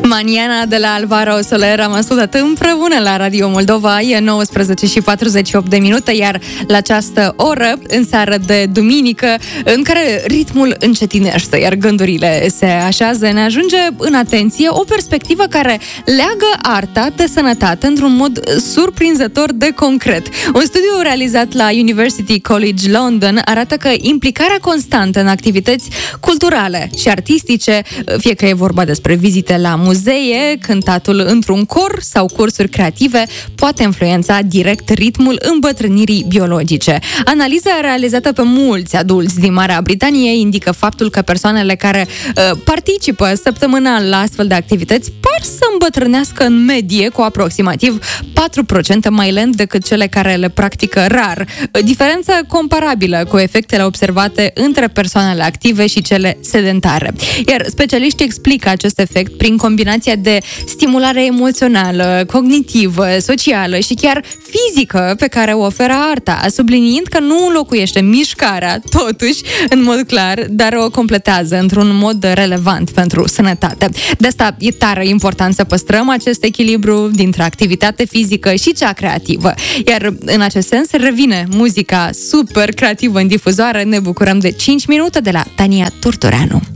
Maniana de la Alvaro Soler am ascultat împreună la Radio Moldova. E 19 și 48 de minute, iar la această oră, în seară de duminică, în care ritmul încetinește, iar gândurile se așează, ne ajunge în atenție o perspectivă care leagă arta de sănătate într-un mod surprinzător de concret. Un studiu realizat la University College London arată că implicarea constantă în activități culturale și artistice, fie că e vorba despre vizite la muzee, cântatul într-un cor sau cursuri creative, poate influența direct ritmul îmbătrânirii biologice. Analiza realizată pe mulți adulți din Marea Britanie indică faptul că persoanele care participă săptămânal la astfel de activități par să îmbătrânească în medie cu aproximativ 4% mai lent decât cele care le practică rar. Diferență comparabilă cu efectele observate între persoanele active și cele sedentare. Iar specialiștii explică acest efect prin combinația de stimulare emoțională, cognitivă, socială și chiar fizică pe care o oferă arta, subliniind că nu înlocuiește mișcarea, totuși, în mod clar, dar o completează într-un mod relevant pentru sănătate. De asta e tare important să păstrăm acest echilibru dintre activitate fizică și cea creativă. Iar în acest sens revine muzica super creativă în difuzoare. Ne bucurăm de 5 minute de la Tania Turtureanu.